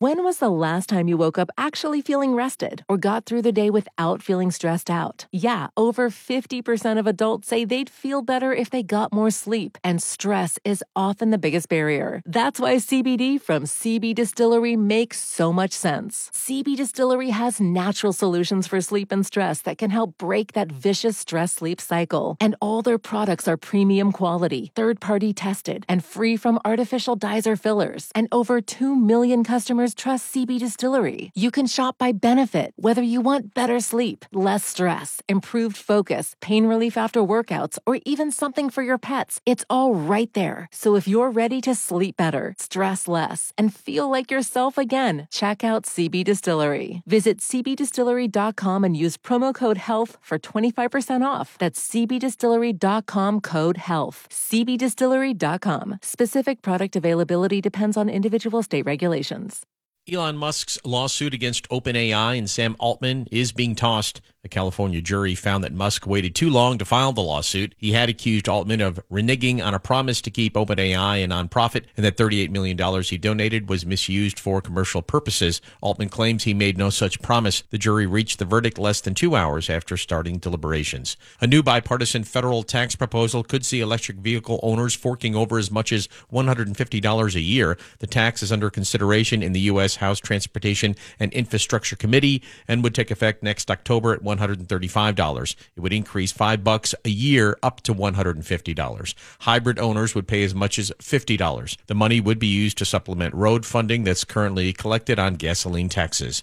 When was the last time you woke up actually feeling rested or got through the day without feeling stressed out? Yeah, over 50% of adults say they'd feel better if they got more sleep, and stress is often the biggest barrier. That's why CBD from CB Distillery makes so much sense. CB Distillery has natural solutions for sleep and stress that can help break that vicious stress-sleep cycle. And all their products are premium quality, third-party tested, and free from artificial dyes or fillers. And over 2 million customers trust CB Distillery. You can shop by benefit, whether you want better sleep, less stress, improved focus, pain relief after workouts, or even something for your pets. It's all right there. So if you're ready to sleep better, stress less, and feel like yourself again, check out CB Distillery. Visit cbdistillery.com and use promo code HEALTH for 25% off. That's cbdistillery.com, code HEALTH. cbdistillery.com. Specific product availability depends on individual state regulations. Elon Musk's lawsuit against OpenAI and Sam Altman is being tossed. A California jury found that Musk waited too long to file the lawsuit. He had accused Altman of reneging on a promise to keep OpenAI a nonprofit, and that $38 million he donated was misused for commercial purposes. Altman claims he made no such promise. The jury reached the verdict less than 2 hours after starting deliberations. A new bipartisan federal tax proposal could see electric vehicle owners forking over as much as $150 a year. The tax is under consideration in the U.S. House Transportation and Infrastructure Committee and would take effect next October at $135. It would increase $5 a year up to $150. Hybrid owners would pay as much as $50. The money would be used to supplement road funding that's currently collected on gasoline taxes.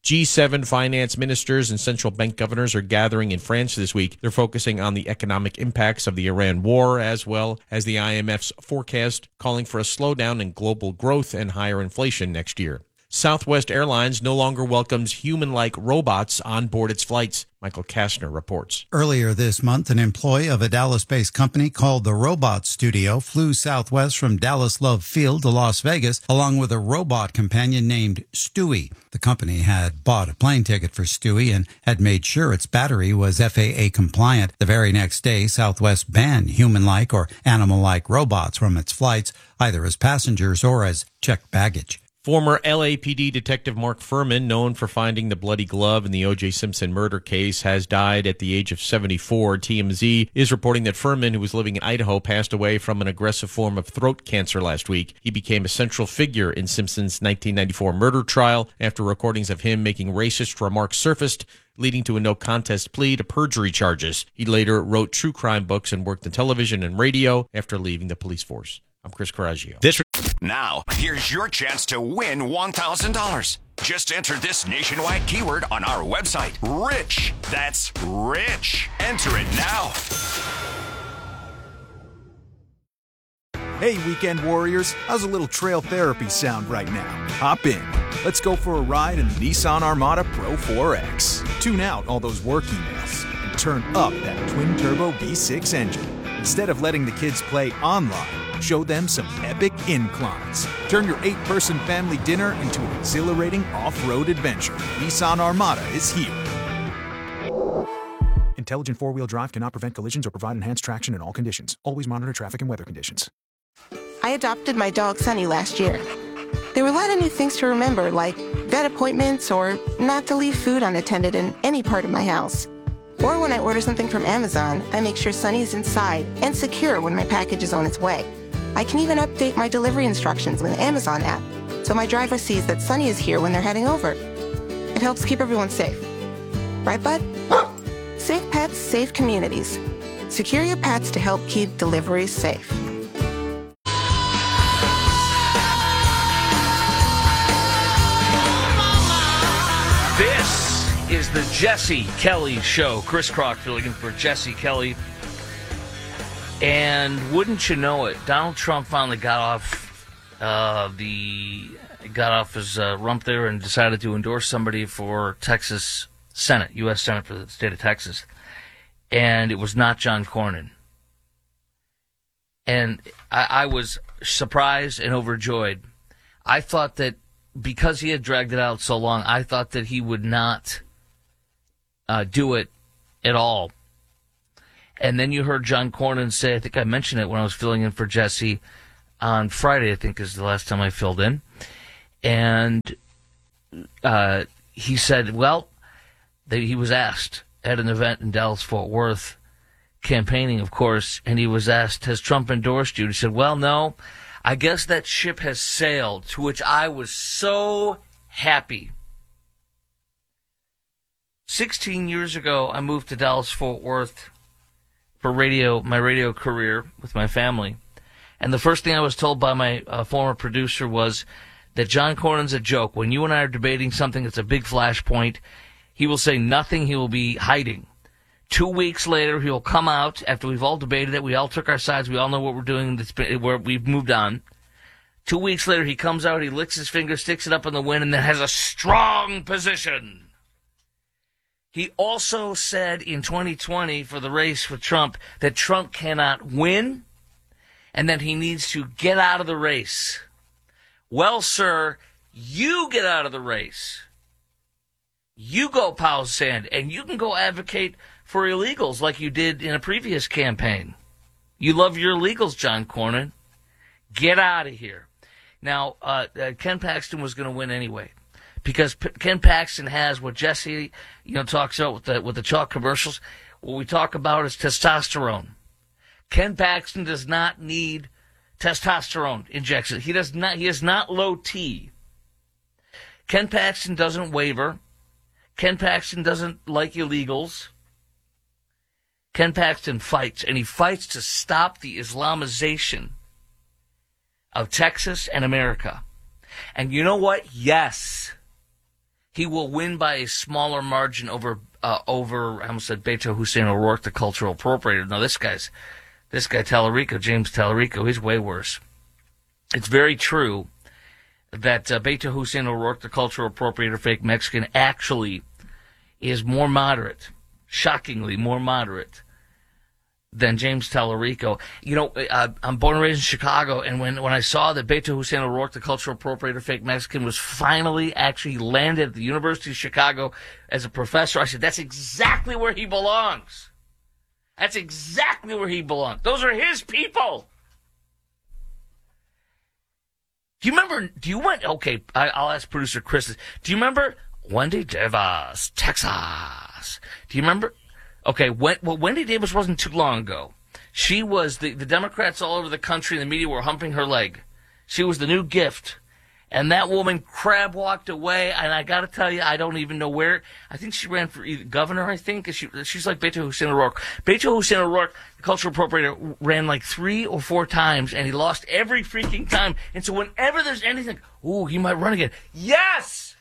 G7 finance ministers and central bank governors are gathering in France this week. They're focusing on the economic impacts of the Iran war, as well as the IMF's forecast calling for a slowdown in global growth and higher inflation next year. Southwest Airlines no longer welcomes human-like robots on board its flights. Michael Kastner reports. Earlier this month, an employee of a Dallas-based company called the Robot Studio flew Southwest from Dallas Love Field to Las Vegas, along with a robot companion named Stewie. The company had bought a plane ticket for Stewie and had made sure its battery was FAA compliant. The very next day, Southwest banned human-like or animal-like robots from its flights, either as passengers or as checked baggage. Former LAPD Detective Mark Furman, known for finding the bloody glove in the O.J. Simpson murder case, has died at the age of 74. TMZ is reporting that Furman, who was living in Idaho, passed away from an aggressive form of throat cancer last week. He became a central figure in Simpson's 1994 murder trial after recordings of him making racist remarks surfaced, leading to a no-contest plea to perjury charges. He later wrote true crime books and worked in television and radio after leaving the police force. I'm Chris Coraggio. Now, here's your chance to win $1,000. Just enter this nationwide keyword on our website, RICH. That's RICH. Enter it now. Hey, weekend warriors. How's a little trail therapy sound right now? Hop in. Let's go for a ride in the Nissan Armada Pro 4X. Tune out all those work emails and turn up that twin-turbo V6 engine. Instead of letting the kids play online, show them some epic inclines. Turn your 8-person family dinner into an exhilarating off-road adventure. Nissan Armada is here. Intelligent four-wheel drive cannot prevent collisions or provide enhanced traction in all conditions. Always monitor traffic and weather conditions. I adopted my dog Sunny last year. There were a lot of new things to remember, like vet appointments or not to leave food unattended in any part of my house. Or when I order something from Amazon, I make sure Sunny is inside and secure when my package is on its way. I can even update my delivery instructions with the Amazon app, so my driver sees that Sunny is here when they're heading over. It helps keep everyone safe. Right, bud? Safe pets, safe communities. Secure your pets to help keep deliveries safe. This is the Jesse Kelly Show. Chris Crock filling in for Jesse Kelly. And wouldn't you know it, Donald Trump finally got off his rump there and decided to endorse somebody for Texas Senate, U.S. Senate for the state of Texas. And it was not John Cornyn. And I was surprised and overjoyed. I thought that because he had dragged it out so long, I thought that he would not do it at all. And then you heard John Cornyn say, I think I mentioned it when I was filling in for Jesse on Friday, I think is the last time I filled in. And he said, well, that he was asked at an event in Dallas-Fort Worth, campaigning, of course, and he was asked, has Trump endorsed you? And he said, well, no, I guess that ship has sailed, to which I was so happy. 16 years ago, I moved to Dallas-Fort Worth for my radio career with my family. And the first thing I was told by my former producer was that John Cornyn's a joke. When you and I are debating something that's a big flashpoint, he will say nothing. He will be hiding. 2 weeks later, he'll come out after we've all debated it. We all took our sides. We all know what we're doing. We've moved on. 2 weeks later, he comes out, he licks his finger, sticks it up in the wind, and then has a strong position. He also said in 2020 for the race with Trump that Trump cannot win and that he needs to get out of the race. Well, sir, you get out of the race. You go pound sand, and you can go advocate for illegals like you did in a previous campaign. You love your illegals, John Cornyn. Get out of here. Now, Ken Paxton was going to win anyway, because Ken Paxton has what Jesse, talks about with the chalk commercials. What we talk about is testosterone. Ken Paxton does not need testosterone injection. He does not. He is not low T. Ken Paxton doesn't waver. Ken Paxton doesn't like illegals. Ken Paxton fights, and he fights to stop the Islamization of Texas and America. And you know what? Yes, he will win by a smaller margin over I almost said Beto Hussein O'Rourke, the cultural appropriator. No, this guy Tallarico, James Tallarico, he's way worse. It's very true that Beto Hussein O'Rourke, the cultural appropriator, fake Mexican, actually is more moderate, shockingly more moderate than James Tallarico. I'm born and raised in Chicago, and when I saw that Beto Hussein O'Rourke, the cultural appropriator, fake Mexican, was finally actually landed at the University of Chicago as a professor, I said, that's exactly where he belongs. That's exactly where he belongs. Those are his people. Do you remember, I'll ask producer Chris this. Do you remember Wendy Davis, Texas? Do you remember? Okay, Wendy Davis wasn't too long ago. She was, the Democrats all over the country and the media were humping her leg. She was the new gift. And that woman crab walked away, and I got to tell you, I don't even know where. I think she ran for either governor, I think. She's like Beto Hussein O'Rourke. Beto Hussein O'Rourke, the cultural appropriator, ran like 3 or 4 times, and he lost every freaking time. And so whenever there's anything, he might run again. Yes!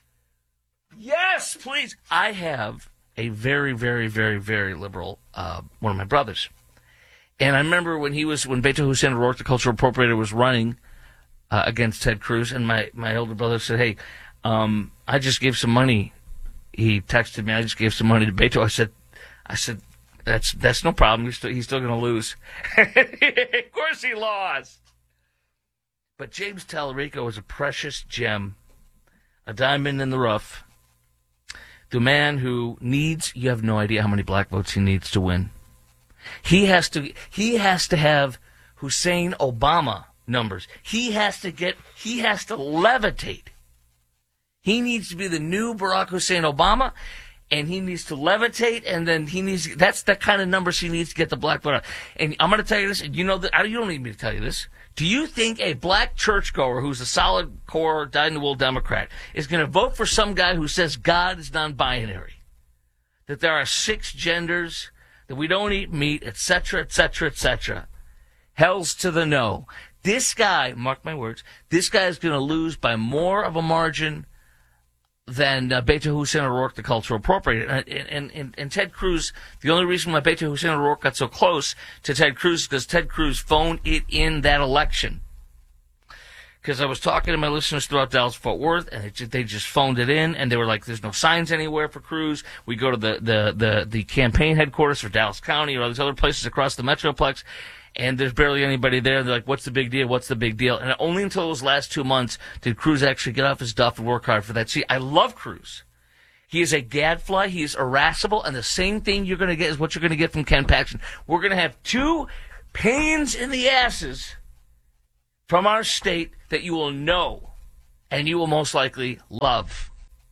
Yes, please. I have a very, very, very, very liberal, one of my brothers. And I remember when Beto Hussein O'Rourke, the cultural appropriator, was running against Ted Cruz, and my older brother said, hey, I just gave some money. He texted me, I just gave some money to Beto. I said, that's no problem. He's still going to lose. Of course he lost. But James Tallarico is a precious gem, a diamond in the rough. The man who you have no idea how many black votes he needs to win. He has to have Hussein Obama numbers. He has to levitate. He needs to be the new Barack Hussein Obama, and he needs to levitate, and then that's the kind of numbers he needs to get the black vote out. And I'm going to tell you this, and you don't need me to tell you this. Do you think a black churchgoer who's a solid core, dyed-in-the-wool Democrat is going to vote for some guy who says God is non-binary, that there are 6 genders, that we don't eat meat, etc., etc., etc.? Hells to the no. This guy, mark my words, this guy is going to lose by more of a margin than Beto Hussein O'Rourke, the cultural appropriator. And Ted Cruz, the only reason why Beto Hussein O'Rourke got so close to Ted Cruz is because Ted Cruz phoned it in that election. Because I was talking to my listeners throughout Dallas-Fort Worth, and they just phoned it in, and they were like, there's no signs anywhere for Cruz. We go to the campaign headquarters for Dallas County or all these other places across the Metroplex, and there's barely anybody there. They're like, what's the big deal? What's the big deal? And only until those last 2 months did Cruz actually get off his duff and work hard for that. See, I love Cruz. He is a gadfly. He is irascible. And the same thing you're going to get is what you're going to get from Ken Paxton. We're going to have 2 pains in the asses from our state that you will know and you will most likely love.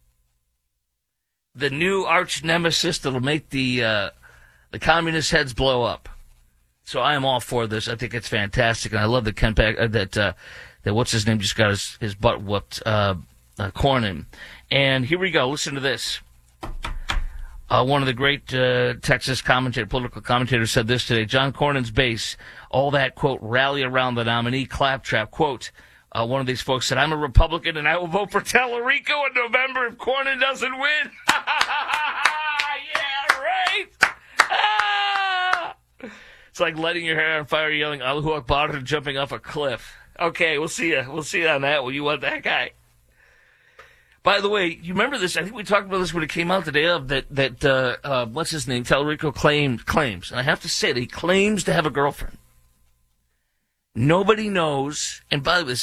the new arch nemesis that'll make the communist heads blow up. So I am all for this. I think it's fantastic, and I love that that what's his name just got his butt whooped, Cornyn. And here we go. Listen to this. One of the great Texas political commentators said this today. John Cornyn's base, all that, quote, rally around the nominee claptrap, quote, one of these folks said, I'm a Republican and I will vote for Tellerico in November if Cornyn doesn't win. Yeah, right. It's like lighting your hair on fire, yelling Allahu Akbar and jumping off a cliff. Okay, we'll see you. We'll see you on that. Well, you want that guy. By the way, you remember this? I think we talked about this when it came out the day of that what's his name? Tellerico claims, and I have to say that he claims to have a girlfriend. Nobody knows. And by this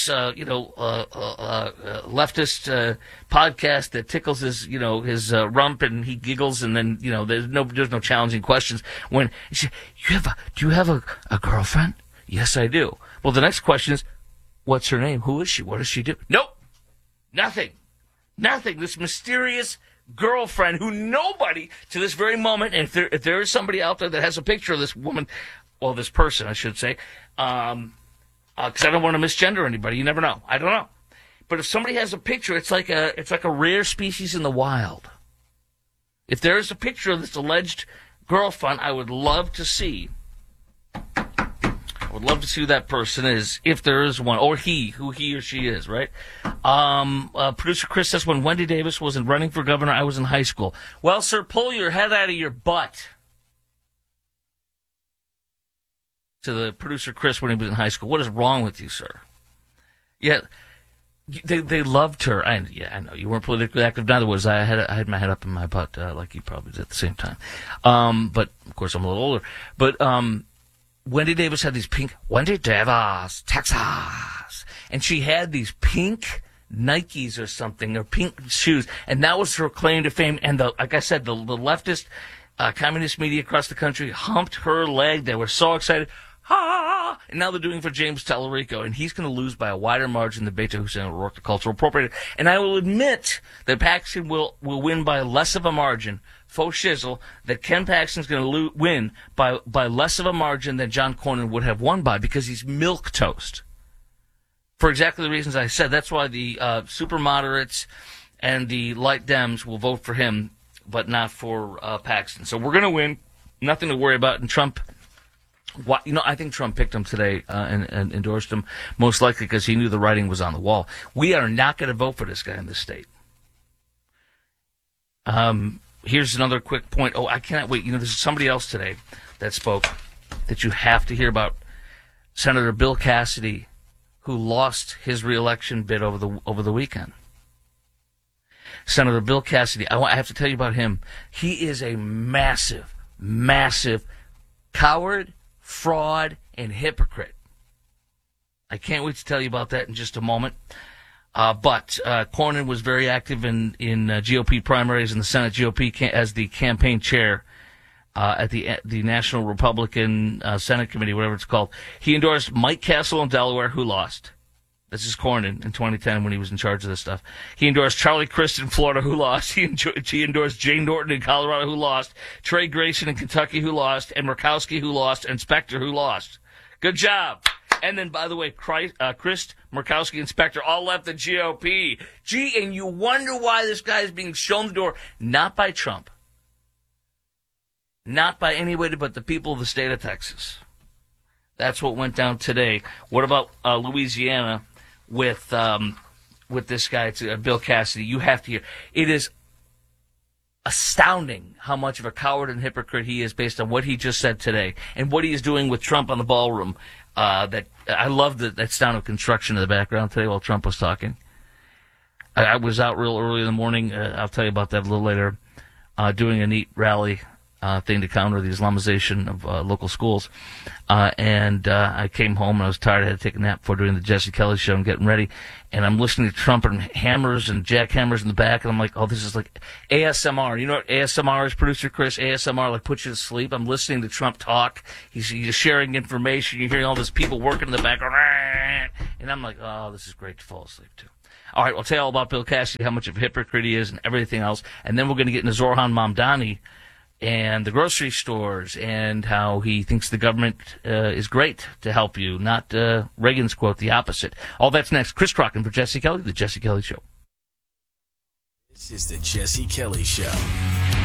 leftist podcast that tickles his rump and he giggles, and then there's no challenging questions. When he said, do you have a girlfriend? Yes, I do. Well, the next question is, what's her name? Who is she? What does she do? Nope, nothing. This mysterious girlfriend who nobody to this very moment, and if there is somebody out there that has a picture of this woman, well, this person, I should say, because I don't want to misgender anybody. You never know. I don't know. But if somebody has a picture, it's like a rare species in the wild. If there is a picture of this alleged girlfriend, I would love to see. I would love to see who that person is, if there is one, or who he or she is, right? Producer Chris says, when Wendy Davis was running for governor, I was in high school. Well, sir, pull your head out of your butt. To the producer Chris when he was in high school. What is wrong with you, sir? Yeah, they loved her. I know. You weren't politically active, neither was I. I had my head up in my butt, like you probably did at the same time. But, of course, I'm a little older. But, Wendy Davis had these pink, Wendy Davis, Texas. And she had these pink Nikes or something, or pink shoes. And that was her claim to fame. And like I said, the leftist communist media across the country humped her leg. They were so excited. Ha! And now they're doing for James Tellerico. And he's going to lose by a wider margin than Beto Hussein O'Rourke, the cultural appropriator. And I will admit that Paxton will win by less of a margin. Faux shizzle, that Ken Paxton's going to win by less of a margin than John Cornyn would have won by, because he's milquetoast. For exactly the reasons I said. That's why the super moderates and the light Dems will vote for him, but not for Paxton. So we're going to win. Nothing to worry about. And Trump, I think Trump picked him today and endorsed him, most likely because he knew the writing was on the wall. We are not going to vote for this guy in this state. Here's another quick point. Oh, I cannot wait. There's somebody else today that spoke that you have to hear about. Senator Bill Cassidy, who lost his reelection bid over the weekend. Senator Bill Cassidy, I have to tell you about him. He is a massive, massive coward, fraud, and hypocrite. I can't wait to tell you about that in just a moment. But Cornyn was very active in GOP primaries in the Senate GOP as the campaign chair at the National Republican Senate Committee, whatever it's called. He endorsed Mike Castle in Delaware, who lost. This is Cornyn in 2010 when he was in charge of this stuff. He endorsed Charlie Crist in Florida, who lost. He endorsed Jane Norton in Colorado, who lost. Trey Grayson in Kentucky, who lost. And Murkowski, who lost. And Specter, who lost. Good job. And then, by the way, Crist, Murkowski, and Specter all left the GOP. Gee, and you wonder why this guy is being shown the door. Not by Trump. Not by anybody but the people of the state of Texas. That's what went down today. What about Louisiana with this guy, Bill Cassidy? You have to hear. It is astounding how much of a coward and hypocrite he is based on what he just said today and what he is doing with Trump on the ballroom. That I love that sound of construction in the background today while Trump was talking. I was out real early in the morning. I'll tell you about that a little later. Doing a neat rally thing to counter the Islamization of local schools. And I came home and I was tired. I had to take a nap before doing the Jesse Kelly show and getting ready. And I'm listening to Trump and hammers and jackhammers in the back. And I'm like, oh, this is like ASMR. You know what ASMR is, producer Chris? ASMR, like puts you to sleep. I'm listening to Trump talk. He's sharing information. You're hearing all these people working in the background. And I'm like, oh, this is great to fall asleep to. All right, we'll tell you all about Bill Cassidy, how much of a hypocrite he is, and everything else. And then we're going to get into Zorhan Mamdani and the grocery stores and how he thinks the government is great to help you, not Reagan's quote, the opposite. All that's next. Chris Crocken for Jesse Kelly, The Jesse Kelly Show. This is The Jesse Kelly Show.